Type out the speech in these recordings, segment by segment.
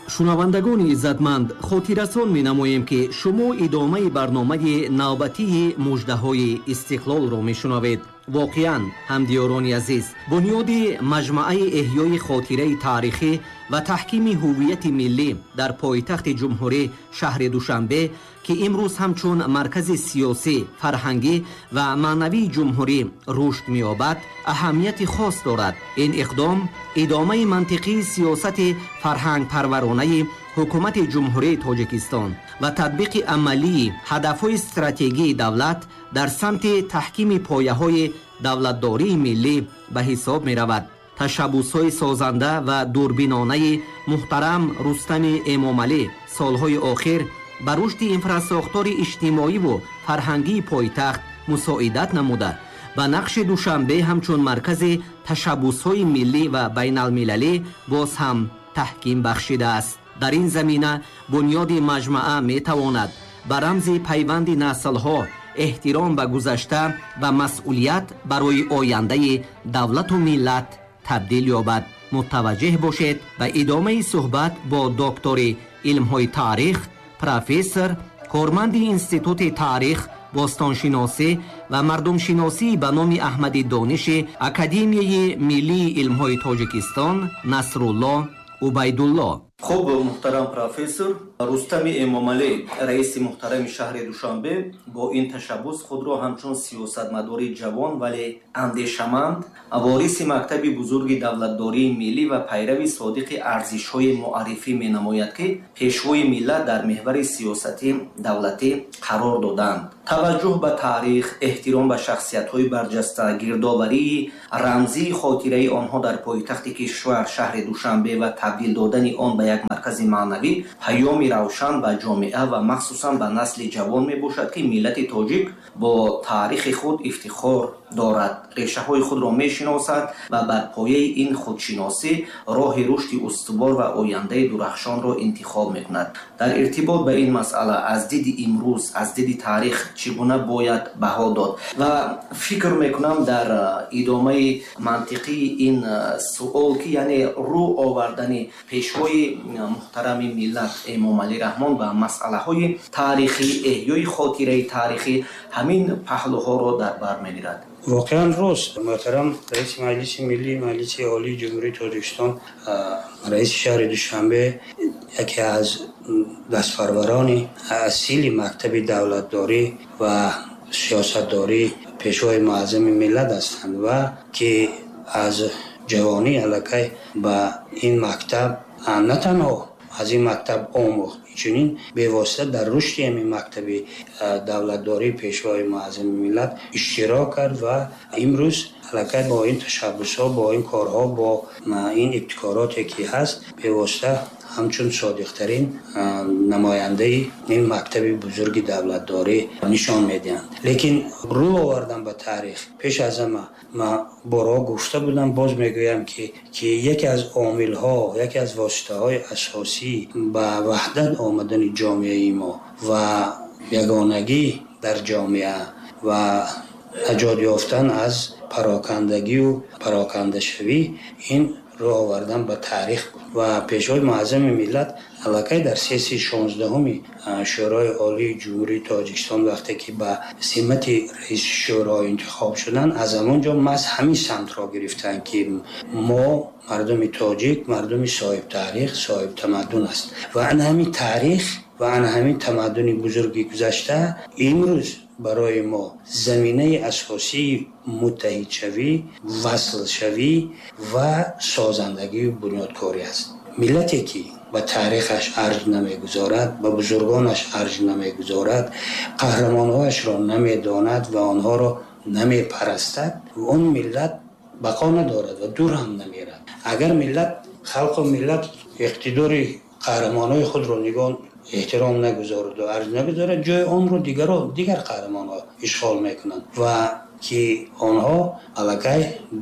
шунавандагони иззатманд, хотиррасон менамоем ки шумо идомаи барномаи навбатии муждаҳои истиқлолро мешунавед. воқеан ҳамдиёрони азиз, бунёди маҷмӯаи эҳёи хотираи таърихӣ ва таҳкими ҳуввияти миллӣ дар пойтахти ҷумҳурӣ шаҳри Душанбе, ки имрӯз ҳамчун маркази сиёсӣ, фарҳангӣ ва маънавии ҷумҳурӣ рушд меёбад, аҳамияти хос дорад. ин иқдом идомаи мантиқии сиёсати фарҳангпарваронаи ҳукумати ҷумҳурии Тоҷикистон ва татбиқи амалии ҳадафҳои стратегии давлат дар самти таҳкими пояҳои давлатдории миллӣ ба ҳисоб меравад. ташаббусҳои созанда ва дурбинонаи муҳтарам Рустами Эмомалӣ солҳои охир ба рушди инфрасохтори иҷтимоиву фарҳангии пойтахт мусоидат намуда, ба нақши Душанбе ҳамчун маркази ташаббусҳои миллӣ ва байналмилалӣ боз ҳам таҳким бахшидааст. дар ин замина бунёди маҷмӯа метавонад ба рамзи пайванди наслҳо, эҳтиром ба гузашта ва масъулият барои ояндаи давлату миллат табдил ёбад. мутаваҷҷеҳ бошед ба идомаи суҳбат бо доктори илмҳои таърих, профессор, корманди институти таърих, бостоншиносӣ ва мардумшиносӣ ба номи Аҳмади Дониши Академияи Миллии Илмҳои Тоҷикистон Насрулло Убайдулло. خب محترم پروفسور رستمی امامعلی رئیس محترم شهر دوشنبه با این تشبث خود را همچون سیاستمداری جوان ولی اندیشمند وارث مکتب بزرگ دولتداری ملی و پیرو صادق ارزش‌های معرفی می‌نماید که پیشوای ملت در محور سیاست دولتی قرار دادند. توجه به تاریخ، احترام به شخصیت‌های برجسته، گردآوری رمزی خاطره آنها در پایتخت کشور شهر دوشنبه و تبدیل دادن آن به یک مرکز معنوی پیامی روشن به جامعه و مخصوصا به نسل جوان می باشد که ملت تاجیک با تاریخ خود افتخار دارد، ریشه های خود را می شناسد و بر پایه این خودشناسی راه رشد استوار و آینده درخشان را انتخاب می کند. در ارتباط به این مسئله از دید امروز، از دید تاریخ چگونه باید بها داد و فکر می کنم در ادامه منطقی این سوال که یعنی رو آوردن پیشوای محترم ملت امامعلی رحمان و مسئله های تاریخی، احیای خاطره تاریخی همین پهلوها را در بر می‌گیرد. واقعا راست. محترم رئیس مجلس ملی مجلس عالی جمهوری تاجیکستان رئیس شهر دوشنبه یکی از دستپروران اصیل مکتب دولتداری و سیاستداری پیشوای معظم ملت هستند و که از جوانی علاقه به این مکتب نه تنها از این مکتب آموخت، چنین بی‌واسطه در رشد این مکتب دولتداری پیشوای معظم ملت اشتراک کرد و امروز علاقه با این تشبس‌ها، با این کارها، با این ابتکاراتی که هست بی‌واسطه همچون صادق‌ترین نماینده این مکتب بزرگ دولتداری نشان میدهند. لیکن رو آوردن به تاریخ پیش از ما بارها گفته بودم، باز میگویم که یکی از عامل‌ها، یکی از واسطه‌های اساسی به وحدت آمدن جامعه ما و یگانگی در جامعه و نجات یافتن از پراکندگی و پراکنده شوی این رو آوردن به تاریخ بود و پیشوای معظم ملت علاقه در سیاسی 16 شورای عالی جمهوری تاجیکستان وقتی که به سمت رئیس شورای انتخاب شدن، از همونجا از همین سمت را گرفتن که ما مردم تاجیک مردم صاحب تاریخ، صاحب تمدن است و ان همین تاریخ و ان همین تمدن بزرگی گذشته امروز برای ما زمینه اساسی متحد شوی، وصل شوی و سازندگی و بنیادکاری است. ملتی که به تاریخش ارج نمیگذارد، به بزرگانش ارج نمیگذارد، قهرمانهایش را نمیداند و آنها را نمیپرستد، اون ملت بقا ندارد و دور هم نمیرد. اگر ملت، خلق و ملت اقتدار قهرمانهای خود را نگاه احترام نگذارد و ارج نگذارد، جای آن رو دیگر قهرمان ها اشغال میکنند و که آنها علاقه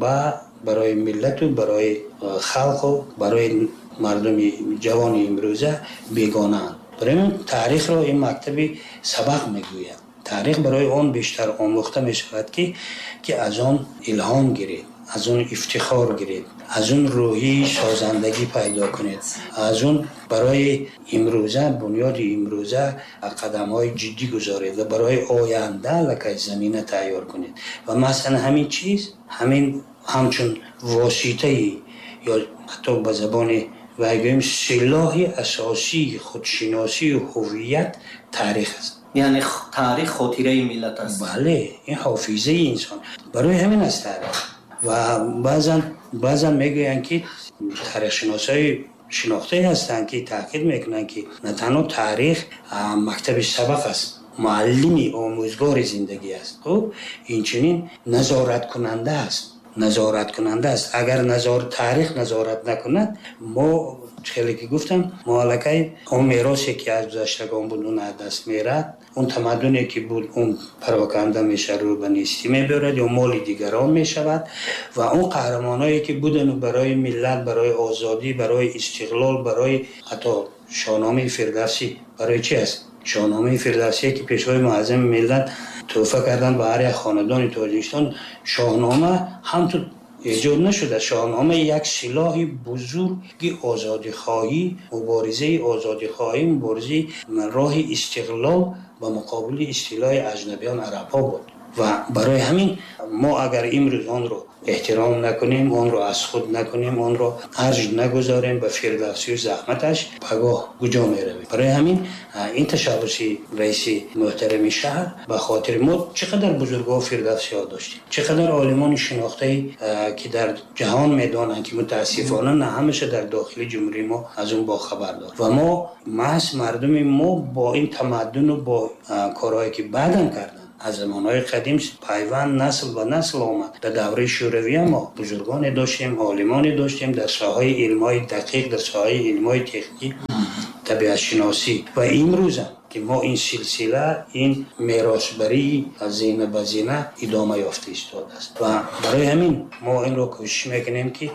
برای ملت و برای خلق و برای مردم جوان امروزه بیگانه اند. برای من تاریخ را این مکتبی سبق میگوید. تاریخ برای آن بیشتر آموخته می شود که از آن الهام گیرید، از آن افتخار گیرید، از اون روحی سازندگی پیدا کنید، از اون برای امروزه بنیاد امروزه قدم های جدی گذارید و برای آینده لکه زمینه تیار کنید. و مثلا همین چیز همچون واسطه یا حتی به زبان و بگیم سلاح اساسی خودشناسی و هویت تاریخ است. یعنی تاریخ خاطره ملت است. بله، این حافظه انسان برای همین است تاریخ. و بعضا میگوین که تاریخ شناسای شناخته هستند که تاکید میکنن که نه تنها تاریخ مکتب سبق است، معلمی آموزگار زندگی است. خب این چنین نظارت کننده است. اگر تاریخ نظارت نکند، ما خیلی که گفتم مالکه اون میراثی که از گذشتگان بود اون دست میرد، اون تمدنی که بود اون پراکنده میشه رو به نیستی میبرد یا مال دیگران میشود و اون قهرمانایی که بودن برای ملت، برای آزادی، برای استقلال، برای حتی شاهنامه فردوسی برای چی است؟ شاهنامه فردوسی که پیشوای معظم ملت تحفه کردن به هر خاندان تاجیکستان، شاهنامه هم تو ایجاد نشده. شاهنامه یک سلاح بزرگی آزادی خواهی، مبارزه آزادی خواهی، مبارزه راه استقلال با مقابل استیلای اجنبیان عرب ها بود. و برای همین ما اگر امروز آن رو احترام نکنیم، آن رو از خود نکنیم، آن رو ارج نگذاریم به فردوسی و زحمتش، پگاه کجا میرویم؟ برای همین این تشبثی رئیس محترم شهر به خاطر ما چقدر بزرگوار فردوسی ها داشتیم، چقدر عالمان شناخته که در جهان میدانند که متاسفانه نه همیشه در داخل جمهوری ما از اون با خبر دارند. و ما محض مردم ما با این تمدن و با کارهایی که بعداً کردن از زمانهای قدیم پیوند نسل و نسل آمد. در دوره شوروی ما بزرگان داشتیم، عالمان داشتیم در ساحه علمای دقیق، در ساحه علمای تکنیک، طبیعت شناسی. و امروز که ما این سلسله، این میراثبری از زینه به زینه ادامه یافته ایستاده است. و برای همین ما این رو کوشش میکنیم که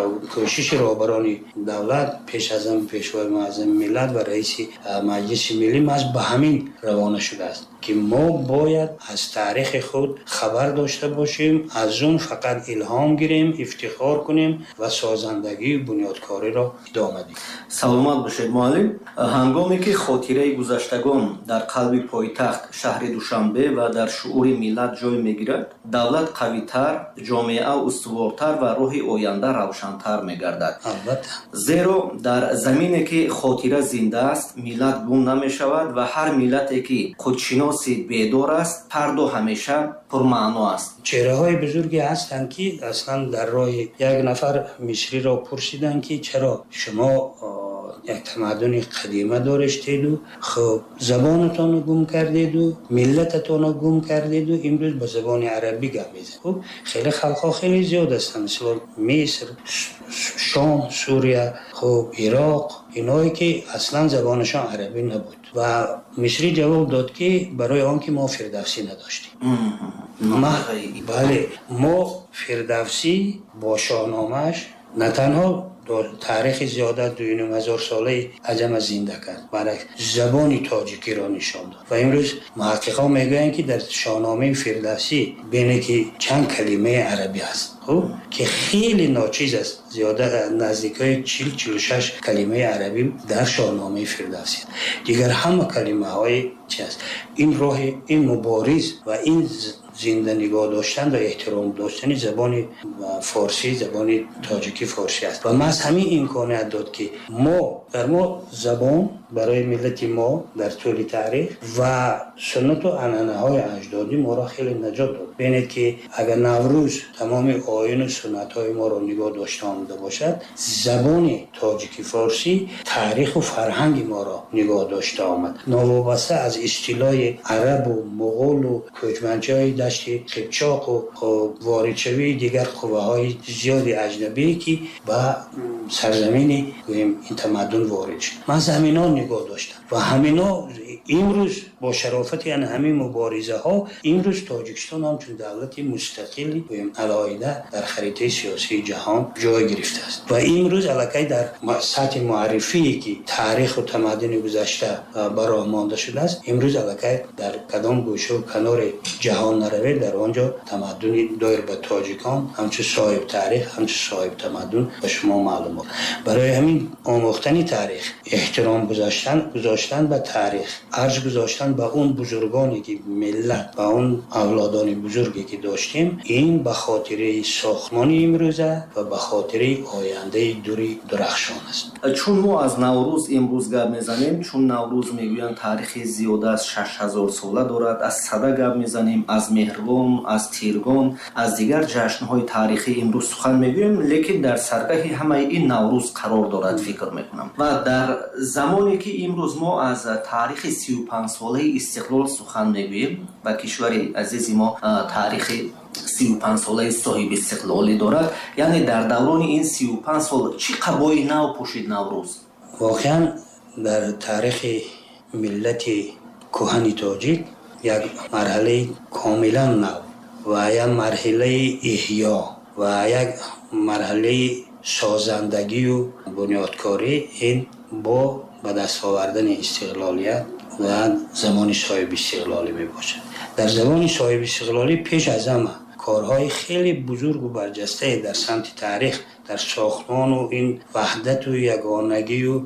کوشش رهبران دولت پیش از آن پیشوای معظم ملت و رئیس مجلس ملی به همین روانه شده است که ما باید از تاریخ خود خبر داشته باشیم، از اون فقط الهام گیریم، افتخار کنیم و سازندگی و بنیادکاری را ادامه دهیم. سلامت باشید معلم. هنگامی که خاطره گذشتگان در قلب پایتخت شهر دوشنبه و در شعور ملت جای میگیرد، دولت قوی‌تر، جامعه استوارتر و روح آینده روشن‌تر میگردد. البته زیرا در زمینی که خاطره زنده است، ملت گم نمیشود و هر ملتی که خودشناسی بیدار است، هر دو همیشه پرمعنا است. چهره‌های بزرگی هستند که اصلا در راه یک نفر مصری را پرسیدند که چرا شما یک تمدن قدیمه داشتید و خب زبانتان رو گم کردید و ملتتان رو گم کردید و امروز به زبان عربی گپ میزنید. خب خیلی خلق‌ها خیلی زیاد هستند، مثل مصر، شام، سوریه، خب عراق، اینایی که اصلا زبانشان عربی نبود. و مصری جواب داد که برای آن که ما فردوسی نداشتیم. بله، ما فردوسی با شاهنامه‌اش نه تنها تاریخ زیاده 2,500 ساله عجم زنده کرد، برای زبان تاجیکی را نشان داد. و امروز محققان میگویند که در شاهنامه فردوسی بین که چند کلمه عربی است، خب که خیلی ناچیز است، زیاده نزدیکای 40-46 کلمه عربی در شاهنامه فردوسی است. دیگر همه کلمه های چی است؟ این راه، این مبارز و این زنده نگاه داشتن و احترام داشتن زبان فارسی، زبان تاجیکی فارسی است. و محض همین امکانیت داد که ما زبان برای ملت ما در طول تاریخ و سنت و عنعنه های اجدادی ما را خیلی نجات داد. ببینید که اگر نوروز تمام آیین و سنت های ما را نگاه داشته آمده باشد، زبان تاجیکی فارسی تاریخ و فرهنگ ما را نگاه داشته آمد، ناوابسته از اصطلاح عرب و مغول و کوچمنچای دشت قیپچاق و واریچوی دیگر قوه های زیادی اجنبی که به سرزمین این تمدن وارد شد. من همینا نگاه داشتم و همینا امروز با شرافت یعنی همین مبارزه ها امروز تاجیکستان هم چون دولت مستقلی و علاوه در خریطه سیاسی جهان جای گرفته است و امروز الکی در سطح معرفی که تاریخ و تمدن گذشته برای مانده شده است، امروز الکی در کدام گوشه و کنار جهان نروید در آنجا تمدن دایر به تاجیکان همچون صاحب تاریخ همچون صاحب تمدن به شما معلومات. برای همین آموختن تاریخ، احترام گذاشتن به تاریخ، ارج گذاشتن به اون بزرگانی که ملت، به اون اولادان بزرگی که داشتیم، این به خاطر ساختمان امروزه و به خاطر آینده دوری درخشان است. چون ما از نوروز امروز گپ میزنیم، چون نوروز میگویند تاریخی زیاده از 6000 ساله دارد، از صده گپ میزنیم، از مهرگان، از تیرگان، از دیگر جشن‌های تاریخی امروز سخن میگوییم، لیکن در سرگه همه این نوروز قرار دارد فکر میکنم. و در زمانی که امروز ما از تاریخ 35 ساله استقلال سخن میگوییم و کشور عزیز ما تاریخ 35 ساله صاحب استقلالی دارد، یعنی در دوران این 35 سال چی قبای نو پوشید نوروز؟ واقعا در تاریخ ملت کهن تاجیک یک مرحله کاملا نو و یک مرحله احیا و یک مرحله سازندگی و بنیادکاری این با به دست آوردن استقلالیت و زمان صاحب استقلالی می باشد. در زمان صاحب استقلالی پیش از همه کارهای خیلی بزرگ و برجسته در سمت تاریخ، در ساختمان و این وحدت و یگانگی و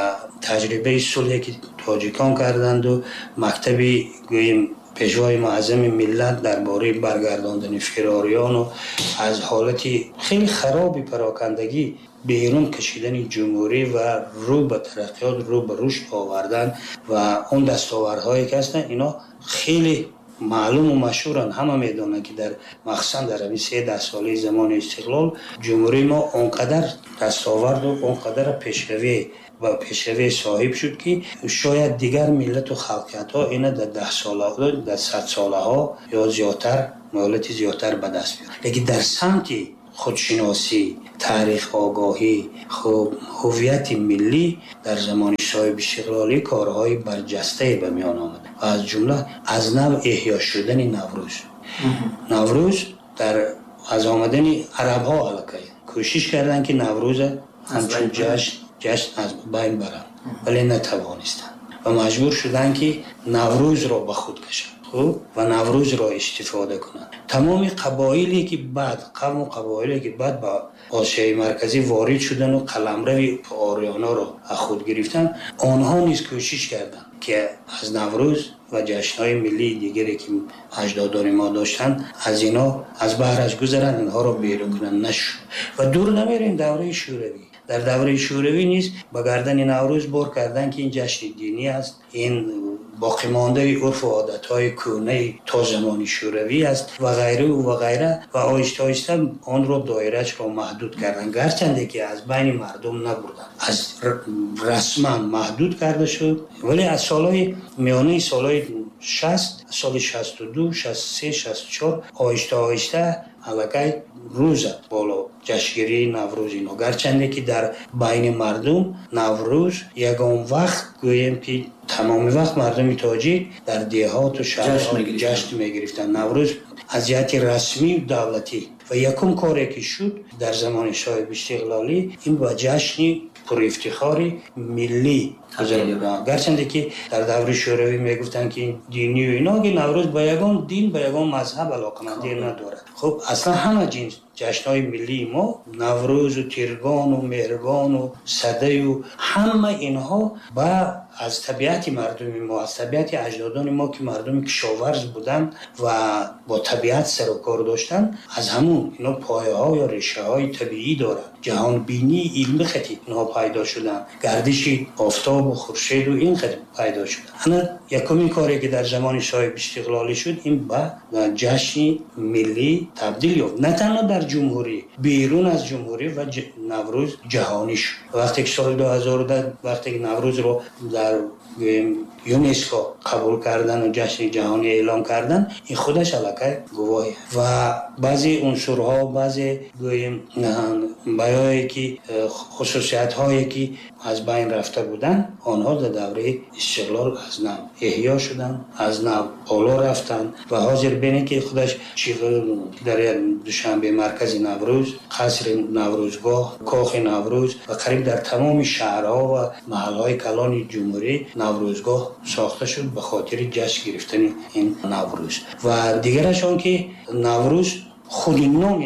تجربه صلحی که تاجیکان کردند و مکتبی گوییم پیشوای معظم ملت درباره برگرداندن فراریان و از حالتی خیلی خرابی پراکندگی بیرون کشیدن جمهوری و رو به ترقیات، رو به رشد آوردن و اون دستاوردهایی که هستن اینا خیلی معلوم و مشهورن. همه میدونن که در مخصوصا در 13 ساله زمان استقلال جمهوری ما اونقدر دستاورد و اونقدر پیشروی صاحب شد که شاید دیگر ملت و خلقیت ها اینا در 10 ساله در 100 ساله ها یا زیادتر مهلت زیادتر به دست بیارن. لیکن در سمت خودشناسی، تاریخ آگاهی، هویت ملی در زمان صاحب استقلالی کارهای برجسته به میان آمد و از جمله از نو احیا شدن نوروز در از آمدن عرب ها علاقه کوشش کردن که نوروز همچون جشن از بین برن ولی نتوانستن و مجبور شدن که نوروز را به خود کشن و نوروز را استفاده کنند. تمام قبایلی که بعد با آسیای مرکزی وارد شدن و قلمرو آریانا را از خود گرفتن، آنها نیز کوشش کردند که از نوروز و جشن‌های ملی دیگری که اجدادان ما داشتن از اینا از بهرش گذرن، اینها را بیرون کنن. نشد و دور نمیریم دوره شوروی. در دوره شوروی نیز با گردن نوروز بار کردن که این جشن دینی است، این باقی مانده عرف و عادت‌های کهنه تا زمان شوروی است و غیره و آهسته آن را دایره‌اش را محدود کردن، گرچنده که از بین مردم نبردن، از رسما محدود کرده شد، ولی از سالهای میانه سالهای 60 سال 62 63 64 آهسته علاقه روز بالا جشنگیری نوروز اینا، گرچنده که در بین مردم نوروز یگان وقت گویم که تمام وقت مردم تاجیک در دیهات و شهرها جشن میگرفتن نوروز از جهت رسمی و دولتی. و یکم کاری که شد در زمان صاحب استقلالی این با جشنی پر افتخاری ملی بزرگ، گرچنده که در دوره شوروی میگفتن که دینی و اینا، که نوروز با یگان دین با یگان مذهب علاقمندی ندارد. خب اصلا همه جنس جشن‌های ملی ما، نوروز و تیرگان و مهرگان و سده و همه اینها با از طبیعت مردم ما، از طبیعت اجدادان ما که مردم کشاورز بودن و با طبیعت سر و کار داشتن، از همون اینا پایه ها یا ریشه های طبیعی دارن. جهان بینی علم خطی اینها پیدا شدن، گردش آفتاب و خورشید و این خطی پیدا شدن. انا یکمی کاری که در زمان صاحب استقلالی شد این با جشن ملی تبدیل یافت. نه تنها در جمهوری، بیرون از جمهوری و نوروز جهانی شد. وقتی که سال 2010 وقتی که نوروز رو در یونسکو قبول کردن و جشن جهانی اعلام کردن، این خودش علاقه گواهی و بعضی عنصرها و بعضی بیایی که خصوصیت هایی که از بین رفته بودن، آنها در دوره استقلال از نو احیا شدن، از نو بالا رفتن و حاضر بینید که خودش در دوشنبه مرکز نوروز، قصر نوروزگاه، کاخ نوروز و قریب در تمام شهرها و محلهای کلان جمهوری نوروزگاه ساخته شد به خاطر جشن گرفتن این نوروز. و دیگرش آن که نوروز خود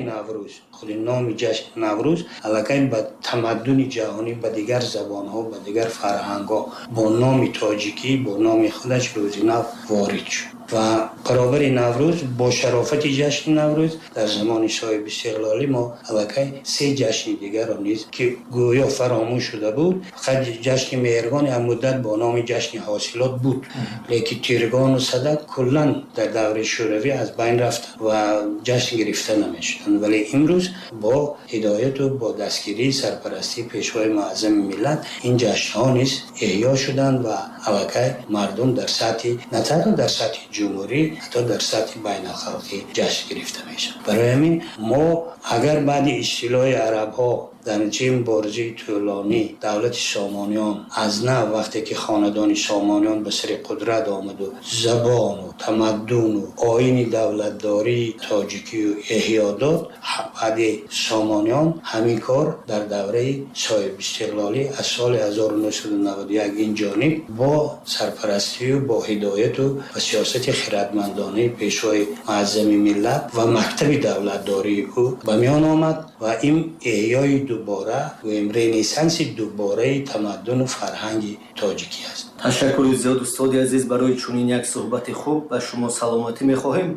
نام جشن نوروز علاقه به تمدن جهانی، به دیگر زبانها، به دیگر فرهنگها با نام تاجیکی، با نام خودش روز نو وارد شد. و برابر نوروز با شرافت جشن نوروز در زمان صاحب استقلالی ما علاقه 3 جشن دیگر را نیز که گویا فراموش شده بود. فقط جشن مهرگان هم مدت با نام جشن حاصلات بود، لیکن تیرگان و صدک کلا در دوره شوروی از بین رفت و جشن گرفته نمیشدند. ولی امروز با هدایت و با دستگیری سرپرستی پیشوای معظم ملت این جشن ها نیز احیا شدند و علاقه مردم در سطح نه تنها در سطح جمهوری حتی در سطح بین الخلقی جشن گرفته میشه. برای همین ما اگر بعد استیلای عرب ها در چه مبارزه طولانی دولت سامانیان از نه وقتی که خاندان سامانیان به سر قدرت آمد و زبان و تمدن و آیین دولتداری تاجیکی و احیا داد، بعد سامانیان همین کار در دوره صاحب استقلالی از سال 1991 این جانب با سرپرستی و با هدایت و سیاست خردمندانه پیشوای معظم ملت و مکتب دولتداری او به میان آمد و این احیای دوباره و رنسانس دوباره تمدن و فرهنگ تاجیکی است. تشکر زیاد استاد عزیز برای چنین یک صحبت خوب و شما سلامتی می‌خواهیم.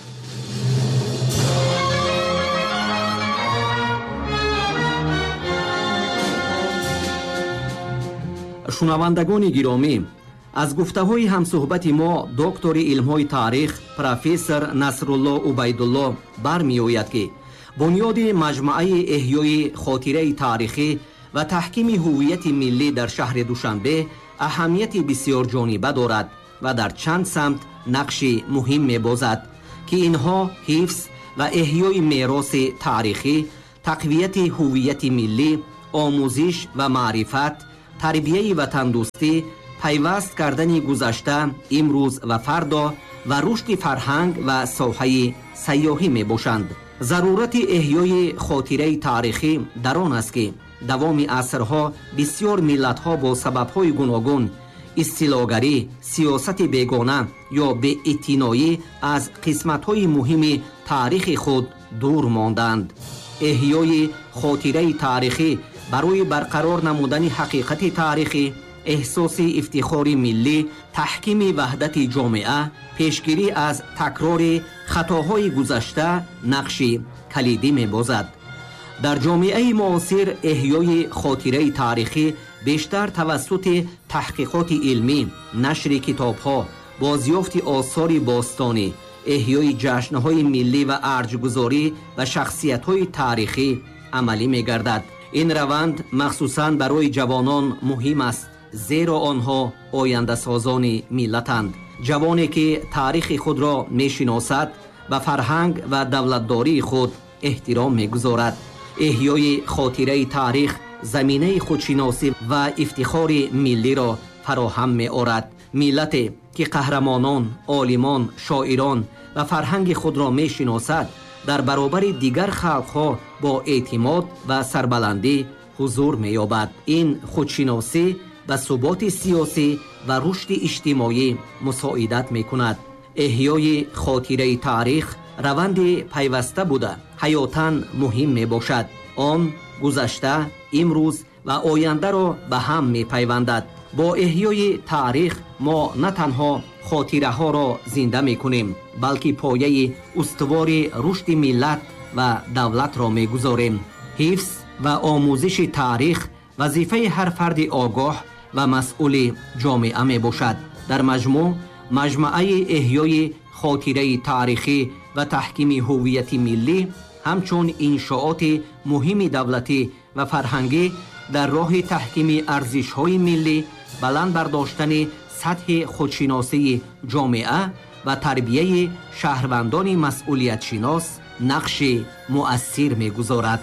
شنوندگان گرامی، از گفته‌های همصحبت ما دکتر علم‌های تاریخ پروفسور نصرالله عبیدالله برمی‌آید که بنیاد مجموعه احیای خاطره تاریخی و تحکیم هویت ملی در شهر دوشنبه اهمیت بسیار جانبه دارد و در چند سمت نقش مهم می‌بازد که اینها حفظ و احیای میراث تاریخی، تقویت هویت ملی، آموزش و معرفت، تربیه و تندرستی، پیوست کردن گذشته، امروز و فردا و رشد فرهنگ و ساحه سیاحی میباشند. ضرورت احیای خاطره تاریخی در آن است که دوام عصرها بسیار ملت‌ها با سبب‌های گوناگون استیلاگری، سیاست بیگانه یا بی‌اعتنایی از قسمت‌های مهم تاریخ خود دور ماندند. احیای خاطره تاریخی برای برقرار نمودن حقیقت تاریخی، احساس افتخار ملی، تحکیم وحدت جامعه، پیشگیری از تکرار خطاهای گذشته نقش کلیدی می‌بازد. در جامعه معاصر احیای خاطره تاریخی بیشتر توسط تحقیقات علمی، نشر کتاب‌ها، بازیافت آثار باستانی، احیای جشن‌های ملی و ارجگذاری و شخصیت‌های تاریخی عملی می‌گردد. این روند مخصوصاً برای جوانان مهم است، زیرا آنها آینده سازان ملتند. جوانی که تاریخ خود را می‌شناسد و فرهنگ و دولتداری خود احترام می‌گذارد. احیای خاطره تاریخ زمینه خودشناسی و افتخار ملی را فراهم می‌آورد. ملتی که قهرمانان، عالمان، شاعران و فرهنگ خود را می‌شناسد در برابر دیگر خلق‌ها با اعتماد و سربلندی حضور می‌یابد. این خودشناسی و ثبات سیاسی و رشد اجتماعی مساعدت می‌کند. احیای خاطره تاریخ روند پیوسته بوده حیاتاً مهم میباشد. آن گذشته، امروز و آینده را به هم میپیوندد. با احیای تاریخ ما نه تنها خاطره ها را زنده میکنیم، بلکه پایه استوار رشد ملت و دولت را میگذاریم. حفظ و آموزش تاریخ وظیفه هر فرد آگاه و مسئول جامعه میباشد. در مجموعه احیای خاطره تاریخی و تحکیم هویت ملی ҳамчун иншооти муҳими давлатӣ ва фарҳангӣ дар роҳи таҳкими арзишҳои миллӣ, баланд бардоштани сатҳи худшиносии ҷомеа ва тарбияи шаҳрвандони масъулиятшинос нақши муассир мегузорад.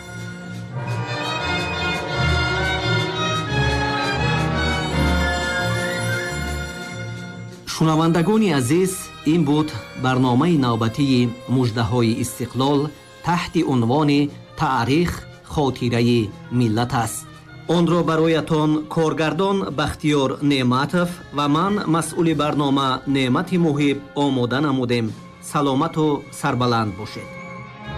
шунавандагони азиз, ин буд барномаи навбатии муждаҳои истиқлол таҳти унвони таърих хотираи миллат аст. онро бароятон коргардон Бахтиёр Неъматов ва ман масъули барнома Неъмати Муҳиб омода намудем. саломату сарбаланд бошед.